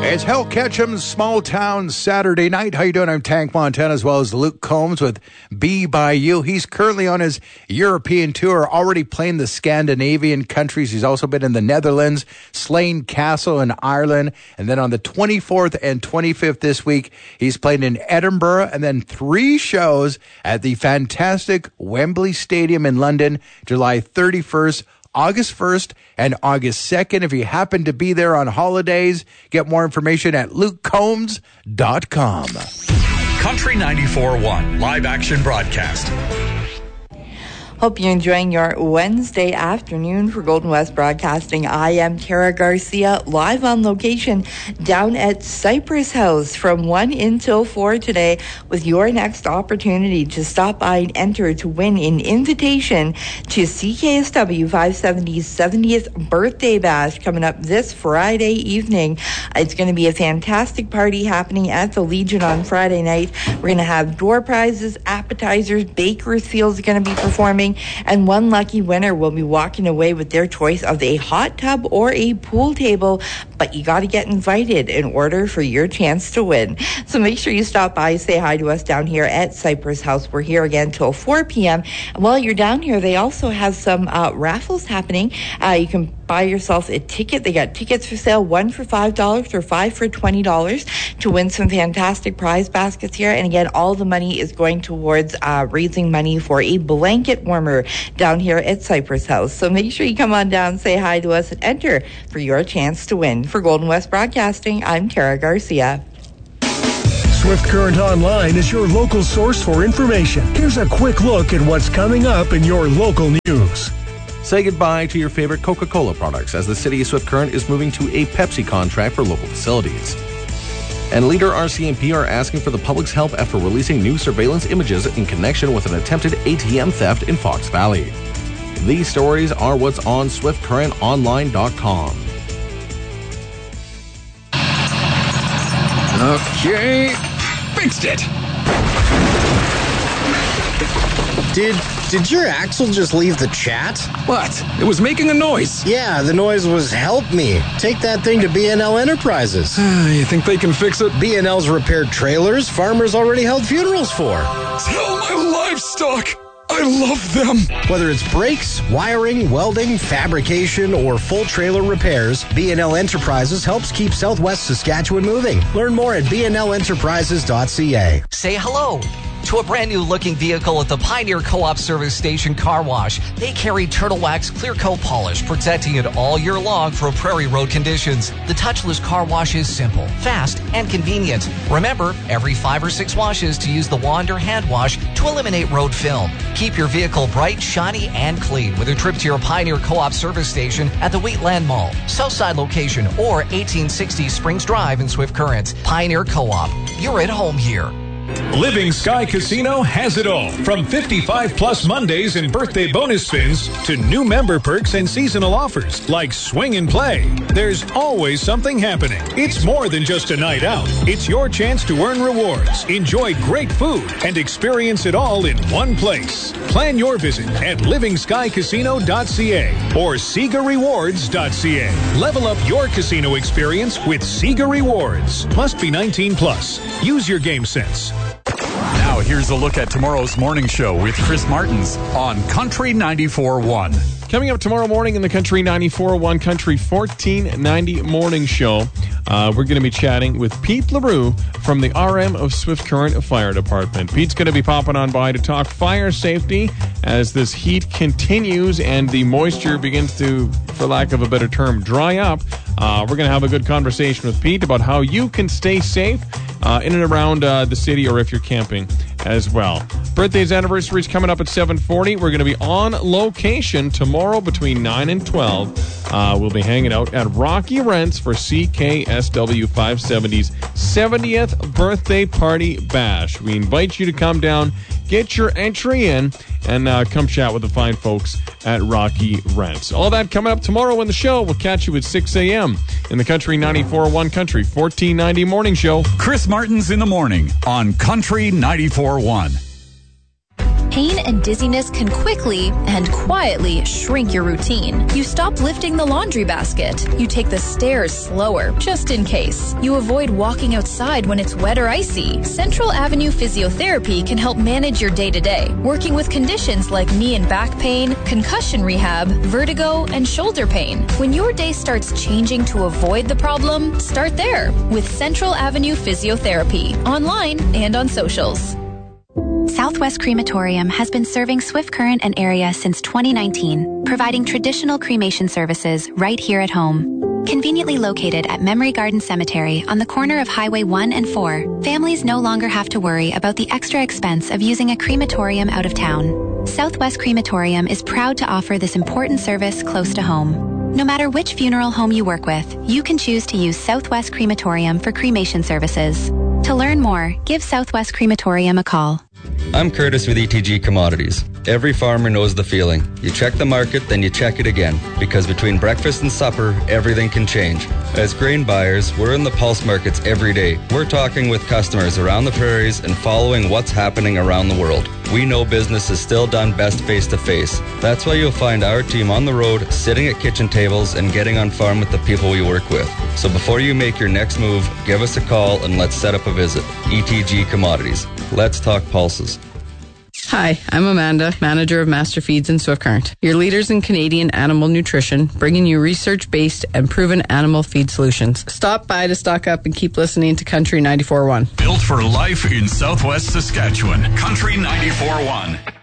It's Hell Ketchum's Small Town Saturday Night. How you doing? I'm Tank Montana, as well as Luke Combs with Be By You. He's currently on his European tour, already playing the Scandinavian countries. He's also been in the Netherlands, Slane Castle in Ireland, and then on the 24th and 25th this week, he's playing in Edinburgh, and then 3 shows at the fantastic Wembley Stadium in London, July 31st, August 1st, and August 2nd. If you happen to be there on holidays, get more information at lukecombs.com. Country 94.1 live action broadcast. Hope you're enjoying your Wednesday afternoon for Golden West Broadcasting. I am Tara Garcia, live on location down at Cypress House from 1 until 4 today, with your next opportunity to stop by and enter to win an invitation to CKSW 570's 70th birthday bash coming up this Friday evening. It's going to be a fantastic party happening at the Legion on Friday night. We're going to have door prizes, appetizers, Bakersfield's going to be performing, and one lucky winner will be walking away with their choice of a hot tub or a pool table, but you got to get invited in order for your chance to win. So make sure you stop by, say hi to us down here at Cypress House. We're here again till 4 p.m. And while you're down here, they also have some raffles happening. You can buy yourself a ticket. They got tickets for sale, 1 for $5 or 5 for $20 to win some fantastic prize baskets here. And again, all the money is going towards raising money for a blanket warmer down here at Cypress House. So make sure you come on down, say hi to us, and enter for your chance to win. For Golden West Broadcasting, I'm Tara Garcia. Swift Current Online is your local source for information. Here's a quick look at what's coming up in your local news. Say goodbye to your favorite Coca-Cola products as the City of Swift Current is moving to a Pepsi contract for local facilities. And Leader RCMP are asking for the public's help after releasing new surveillance images in connection with an attempted ATM theft in Fox Valley. These stories are what's on SwiftCurrentOnline.com. Okay, fixed it. Did your Axle just leave the chat? What? It was making a noise. Yeah, the noise was help me. Take that thing to B&L Enterprises. You think they can fix it? B&L's repaired trailers farmers already held funerals for. Tell my livestock I love them. Whether it's brakes, wiring, welding, fabrication, or full trailer repairs, B&L Enterprises helps keep Southwest Saskatchewan moving. Learn more at bnlenterprises.ca. Say hello to a brand new looking vehicle at the Pioneer Co-op Service Station Car Wash. They carry Turtle Wax Clear Coat Polish, protecting it all year long for prairie road conditions. The touchless car wash is simple, fast, and convenient. Remember, every 5 or 6 washes to use the wand or hand wash to eliminate road film. Keep your vehicle bright, shiny, and clean with a trip to your Pioneer Co-op Service Station at the Wheatland Mall, Southside location, or 1860 Springs Drive in Swift Current. Pioneer Co-op, you're at home here. Living Sky Casino has it all, from 55-plus Mondays and birthday bonus spins to new member perks and seasonal offers like Swing and Play. There's always something happening. It's more than just a night out. It's your chance to earn rewards, enjoy great food, and experience it all in one place. Plan your visit at livingskycasino.ca or SegaRewards.ca. Level up your casino experience with Sega Rewards. Must be 19-plus. Use your game sense. Now here's a look at tomorrow's morning show with Chris Martins on Country 94.1. Coming up tomorrow morning in the Country 94.1 Country 1490 morning show, we're going to be chatting with Pete LaRue from the RM of Swift Current Fire Department. Pete's going to be popping on by to talk fire safety as this heat continues and the moisture begins to, for lack of a better term, dry up. We're going to have a good conversation with Pete about how you can stay safe in and around the city, or if you're camping as well. Birthdays, anniversaries coming up at 7:40. We're going to be on location tomorrow between 9 and 12. We'll be hanging out at Rocky Rents for CKSW 570's 70th birthday party bash. We invite you to come down, get your entry in, and come chat with the fine folks at Rocky Rents. All that coming up tomorrow in the show. We'll catch you at 6 a.m. in the Country 94.1 Country 1490 morning show. Chris Martins in the morning on Country 94.1. Pain and dizziness can quickly and quietly shrink your routine. You stop lifting the laundry basket. You take the stairs slower, just in case. You avoid walking outside when it's wet or icy. Central Avenue Physiotherapy can help manage your day-to-day, working with conditions like knee and back pain, concussion rehab, vertigo, and shoulder pain. When your day starts changing to avoid the problem, start there with Central Avenue Physiotherapy, online and on socials. Southwest Crematorium has been serving Swift Current and area since 2019, providing traditional cremation services right here at home. Conveniently located at Memory Garden Cemetery on the corner of Highway 1 and 4, families no longer have to worry about the extra expense of using a crematorium out of town. Southwest Crematorium is proud to offer this important service close to home. No matter which funeral home you work with, you can choose to use Southwest Crematorium for cremation services. To learn more, give Southwest Crematorium a call. I'm Curtis with ETG Commodities. Every farmer knows the feeling. You check the market, then you check it again. Because between breakfast and supper, everything can change. As grain buyers, we're in the pulse markets every day. We're talking with customers around the prairies and following what's happening around the world. We know business is still done best face-to-face. That's why you'll find our team on the road, sitting at kitchen tables and getting on farm with the people we work with. So before you make your next move, give us a call and let's set up a visit. ETG Commodities. Let's talk pulses. Hi, I'm Amanda, manager of Master Feeds in Swift Current, your leaders in Canadian animal nutrition, bringing you research-based and proven animal feed solutions. Stop by to stock up and keep listening to Country 94.1. Built for life in Southwest Saskatchewan. Country 94.1.